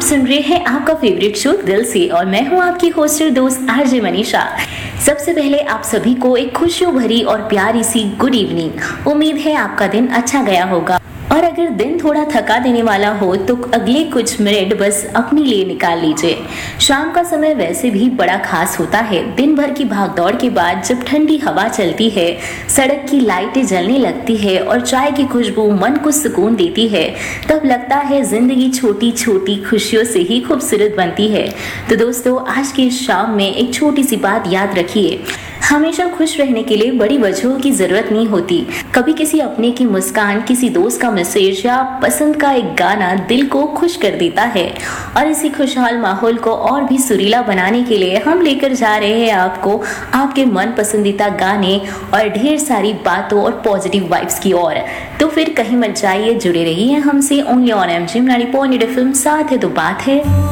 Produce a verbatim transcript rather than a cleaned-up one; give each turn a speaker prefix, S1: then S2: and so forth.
S1: सुन रहे हैं आपका फेवरेट शो दिल से और मैं हूं आपकी होस्टर दोस्त आरजे मनीषा। सबसे पहले आप सभी को एक खुशियों भरी और प्यारी सी गुड इवनिंग। उम्मीद है आपका दिन अच्छा गया होगा और अगर दिन थोड़ा थका देने वाला हो तो अगले कुछ मिनट बस अपने लिए निकाल लीजिए। शाम का समय वैसे भी बड़ा खास होता है। दिन भर की भागदौड़ के बाद जब ठंडी हवा चलती है, सड़क की लाइटें जलने लगती है और चाय की खुशबू मन को सुकून देती है, तब लगता है जिंदगी छोटी छोटी खुशियों से ही खूबसूरत बनती है। तो दोस्तों, आज की इस शाम में एक छोटी सी बात याद रखिए, हमेशा खुश रहने के लिए बड़ी वजहों की जरूरत नहीं होती। कभी किसी अपने की मुस्कान, किसी दोस्त का मैसेज या पसंद का एक गाना दिल को खुश कर देता है। और इसी खुशहाल माहौल को और भी सुरीला बनाने के लिए हम लेकर जा रहे हैं आपको आपके मन पसंदीदा गाने और ढेर सारी बातों और पॉजिटिव वाइब्स की ओर। तो फिर कहीं मत जाइए, जुड़े रहिए हमसे only on MG ninety point eight F M. साथ है तो बात है।